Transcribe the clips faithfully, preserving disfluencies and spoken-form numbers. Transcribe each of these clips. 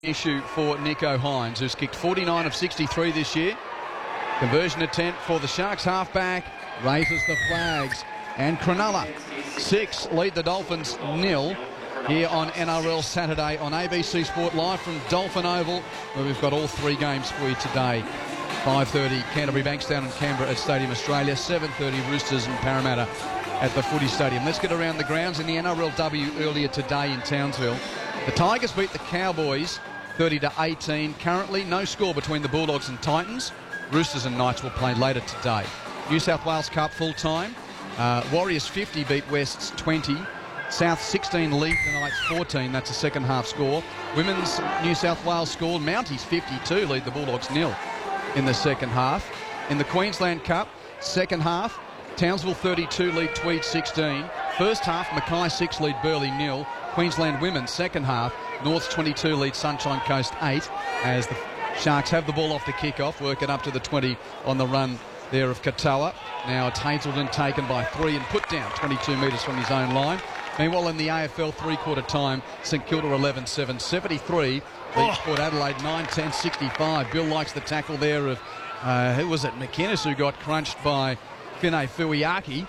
issue for Nicho Hynes, who's kicked forty-nine of sixty-three this year. Conversion attempt for the Sharks halfback, raises the flags. And Cronulla, six, lead the Dolphins, nil, here on N R L Saturday on A B C Sport Live from Dolphin Oval, where we've got all three games for you today. five thirty Canterbury Bankstown and Canberra at Stadium Australia, seven thirty Roosters and Parramatta at the Footy Stadium. Let's get around the grounds in the N R L W earlier today in Townsville. The Tigers beat the Cowboys thirty to eighteen. Currently no score between the Bulldogs and Titans. Roosters and Knights will play later today. New South Wales Cup full time. Uh, Warriors fifty beat Wests twenty. South sixteen lead the Knights fourteen. That's a second half score. Women's New South Wales scored. Mounties fifty-two lead the Bulldogs nil in the second half. In the Queensland Cup, second half, Townsville thirty-two lead Tweed sixteen. First half, Mackay six lead Burleigh nil. Queensland women second half, Norths twenty-two lead Sunshine Coast eight, as the Sharks have the ball off the kick-off, work it up to the twenty on the run there of Katoa. Now it's Hazelden taken by three and put down twenty-two metres from his own line. Meanwhile, in the A F L three-quarter time, St Kilda eleven seven, seventy-three beat oh. Port Adelaide nine ten sixty-five. Bill likes the tackle there of, uh, who was it, McInnes, who got crunched by Finay Fuiaki.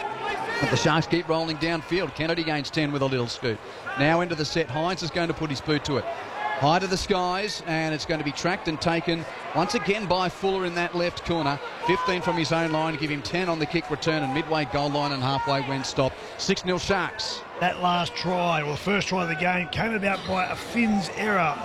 But the Sharks keep rolling downfield. Kennedy gains ten with a little scoot. Now into the set. Hynes is going to put his boot to it. High to the skies, and it's going to be tracked and taken once again by Fuller in that left corner. fifteen from his own line to give him ten on the kick return, and midway goal line and halfway when stopped. six nil Sharks. That last try, or the first try of the game, came about by a Finn's error.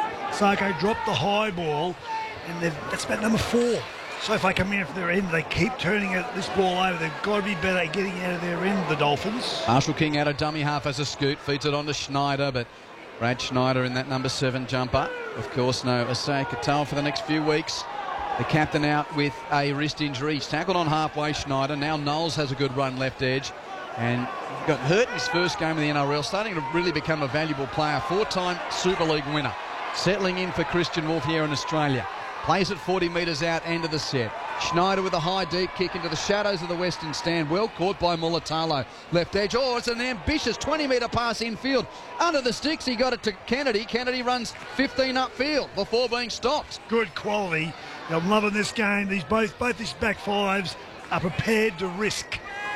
Sarko dropped the high ball, and that's about number four. So if they come in for their end, they keep turning it, this ball over. They've got to be better at getting out of their end, the Dolphins. Marshall King out of dummy half as a scoot, feeds it on to Schneider, but Brad Schneider in that number seven jumper. Of course, no Asai Katoa for the next few weeks. The captain out with a wrist injury. He's tackled on halfway, Schneider. Now Knowles has a good run left edge. And got hurt in his first game of the N R L, starting to really become a valuable player. Four-time Super League winner. Settling in for Christian Wolf here in Australia. Plays it forty metres out, end of the set. Schneider with a high deep kick into the shadows of the western stand. Well caught by Mulatalo. Left edge. Oh, it's an ambitious twenty metre pass infield. Under the sticks, he got it to Kennedy. Kennedy runs fifteen upfield before being stopped. Good quality. I'm loving this game. These both, both these back fives are prepared to risk.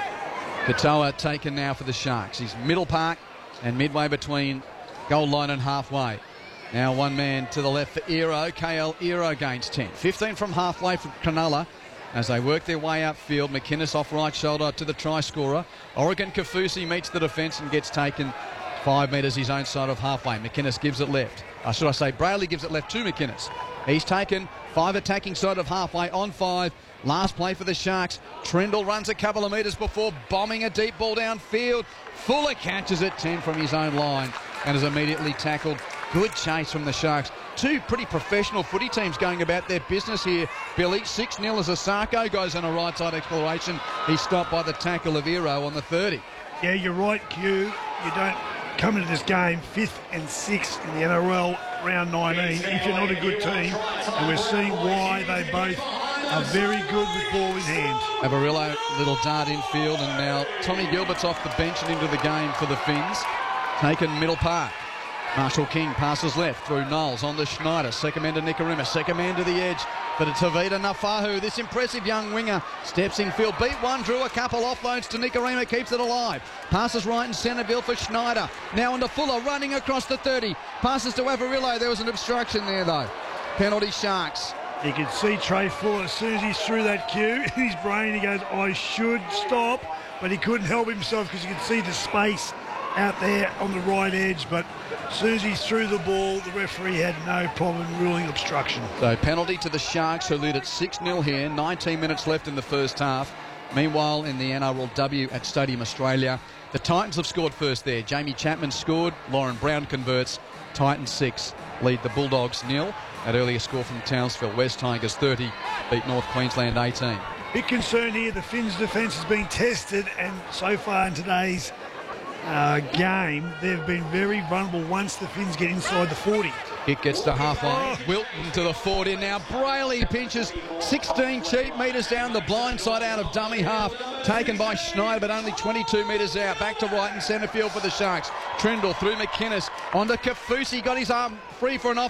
Katoa taken now for the Sharks. He's middle park and midway between goal line and halfway. Now one man to the left for Ero. K L Ero gains ten. fifteen from halfway for Cronulla as they work their way upfield. McInnes off right shoulder to the try scorer. Oregon Kafusi meets the defence and gets taken five metres his own side of halfway. McInnes gives it left. Uh, should I say Brayley gives it left to McInnes. He's taken five attacking side of halfway on five. Last play for the Sharks. Trindle runs a couple of metres before bombing a deep ball downfield. Fuller catches it ten from his own line and is immediately tackled. Good chase from the Sharks. Two pretty professional footy teams going about their business here, Billy. six nil as Asako goes on a right side exploration. He's stopped by the tackle of Ero on the thirty. Yeah, you're right, Q. You don't come into this game fifth and sixth in the N R L round nineteen if you're not a good team. And we're seeing why they both are very good with ball in hand. Avarillo, little dart infield, and now Tommy Gilbert's off the bench and into the game for the Finns. Taken middle park. Marshall King passes left through Knowles on to Schneider. Second man to Nikorima. Second man to the edge for the Tavita Nafahu. This impressive young winger steps in field. Beat one, drew a couple offloads to Nikorima. Keeps it alive. Passes right in centreville for Schneider. Now onto Fuller running across the thirty. Passes to Avarillo. There was an obstruction there though. Penalty Sharks. You can see Trey Fuller as soon as he's through that cue in his brain. He goes, I should stop. But he couldn't help himself because you can see the space out there on the right edge, but as soon as he threw the ball, the referee had no problem ruling obstruction. So penalty to the Sharks, who lead at six nil here, nineteen minutes left in the first half. Meanwhile, in the N R L W at Stadium Australia, the Titans have scored first there. Jamie Chapman scored, Lauren Brown converts. Titans six lead the Bulldogs nil. That earlier score from Townsville. West Tigers thirty beat North Queensland eighteen. Big concern here, the Finns' defence has been tested, and so far in today's Uh, game, they've been very vulnerable once the Finns get inside the forty. It gets to halfway. Wilton to the forty. Now Brayley pinches sixteen cheap metres down the blind side out of dummy half. Taken by Schneider, but only twenty-two metres out. Back to right in centre field for the Sharks. Trindle through McInnes onto Kafusi. Got his arm free for an off.